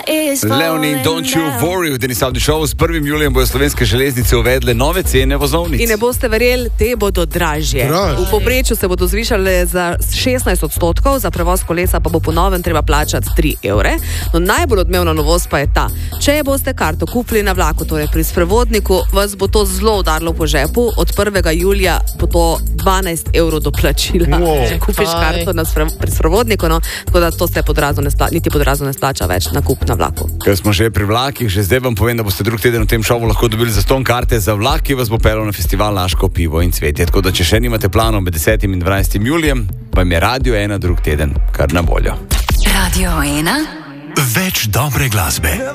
Leonie, don't you worry, v Denisavdi šovu s 1. julijem bojo slovenske železnice uvedle nove cene vozovnic. In ne boste verjeli, te bodo dražje. V povprečju se bodo zvišale za 16%, za prevoz kolesa pa bo po novem treba plačati 3 evre. No, najbolj odmevna novost pa je ta. Če boste karto kupili na vlaku, torej pri sprevodniku, vas bo to zelo udarilo po žepu. Od 1. julija bo to 12 evrov do plačila. Če kupiš karto pri sprevodniku, no, tako da to se niti podrazno ne splača več na kup na vlaku. Ker smo že pri vlakih, že zdaj vam povem, da boste drug teden v tem šovu lahko dobili zastonj karte za vlak, ki vas bo pelal na festival Laško pivo in cvetje. Tako da če še nimate planov med 10. in 12. julijem, vam je Radio 1 drug teden kar na voljo. Radio 1. Več dobre glasbe.